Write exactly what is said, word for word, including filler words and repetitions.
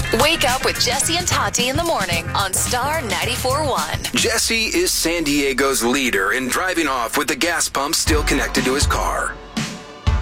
Wake up with Jesse and Tati in the morning on Star ninety-four point one. Jesse is San Diego's leader in driving off with the gas pump still connected to his car.